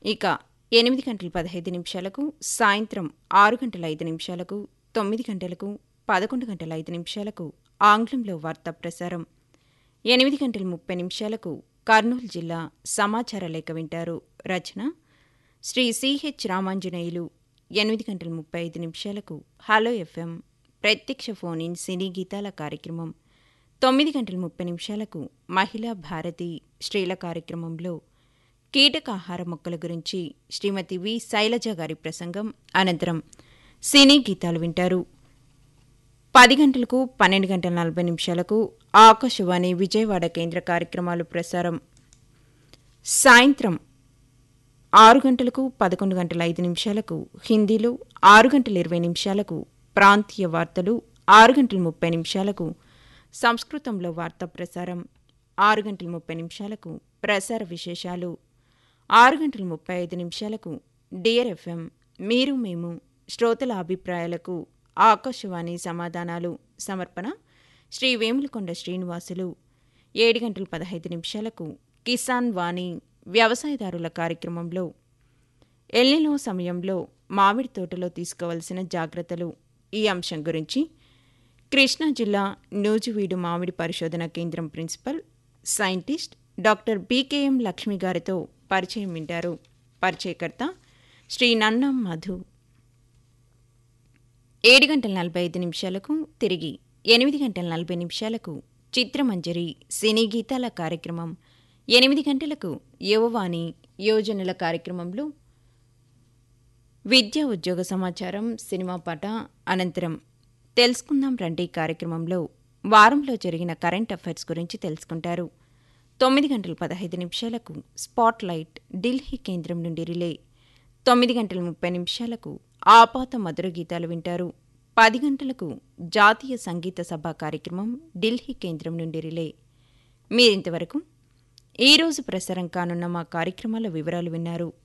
ఇక 8:15 సాయంత్రం 6:05 9 గంటలకు 11:05 ఆంగ్లంలో వార్తా ప్రసారం 8:30 కర్నూలు జిల్లా సమాచార లేఖ వింటారు. రచన Shri CH Ramanjaneyulu. 8:35 hello FM ప్రత్యక్ష ఫోన్ ఇన్ సినీ గీతాల కార్యక్రమం. 9:30 మహిళా భారతి స్త్రీల కార్యక్రమంలో కీటకాహార మొక్కల గురించి శ్రీమతి వి శైలజ గారి ప్రసంగం. అనంతరం సినీ గీతాలు వింటారు. 10 12:40 ఆకాశవాణి విజయవాడ కేంద్ర కార్యక్రమాలు ప్రసారం. సాయంత్రం 6 11:05 హిందీలో, 6:20 ప్రాంతీయ వార్తలు, 6:30 సంస్కృతంలో వార్తా ప్రసారం, 6:30 ప్రసార విశేషాలు, 6:35 డియర్ ఎఫ్ఎం మీరు మేము శ్రోతల అభిప్రాయాలకు ఆకాశవాణి సమాధానాలు. సమర్పణ శ్రీ వేములకొండ శ్రీనివాసులు. 7:15 కిసాన్ వాణి వ్యవసాయదారుల కార్యక్రమంలో ఎల్నినో సమయంలో మామిడి తోటలో తీసుకోవలసిన జాగ్రత్తలు ఈ అంశం గురించి కృష్ణా జిల్లా నూజివీడు మామిడి పరిశోధన కేంద్రం ప్రిన్సిపల్ సైంటిస్ట్ డాక్టర్ బికేఎం లక్ష్మి గారితో పరిచయం వింటారు. పరిచయకర్త శ్రీ నన్నం మధు. 7:45 తిరిగి 8:40 చిత్రమంజరి సినీ గీతాల కార్యక్రమం. 8 గంటలకు యువవాణి యోజనల కార్యక్రమంలో విద్యా ఉద్యోగ సమాచారం, సినిమా పాట. అనంతరం తెలుసుకుందాం రండి కార్యక్రమంలో వారంలో జరిగిన కరెంట్ అఫైర్స్ గురించి తెలుసుకుంటారు. 9:15 స్పాట్ లైట్ ఢిల్లీ కేంద్రం నుండి రిలే. 9:30 ఆపాత మధుర గీతాలు వింటారు. 10 గంటలకు జాతీయ సంగీత సభ కార్యక్రమం ఢిల్లీ కేంద్రం నుండి రిలే. మీరింతవరకు ఈరోజు ప్రసారం కానున్న మా కార్యక్రమాల వివరాలు విన్నారు.